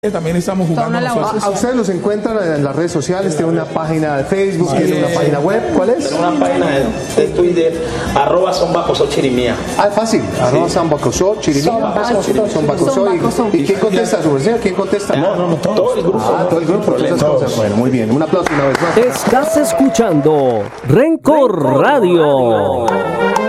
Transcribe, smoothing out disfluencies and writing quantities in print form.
También estamos jugando nosotros. ¿A ustedes los encuentran en las redes sociales? ¿Tienen una página de Facebook? ¿Tienen una página web? ¿Cuál es? Tengo una página de Twitter, @sonbacosó-chirimía. Fácil. @sonbacosó chirimía. ¿Y quién contesta, su merced? ¿Quién contesta? No, todo el grupo. Todo el grupo. Bueno, muy bien. Un aplauso una vez más. Estás escuchando Rencor Radio.